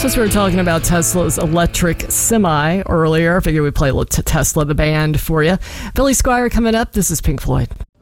Since we were talking about Tesla's electric semi earlier, I figured we'd play a little Tesla, the band, for you. Billy Squier coming up. This is Pink Floyd.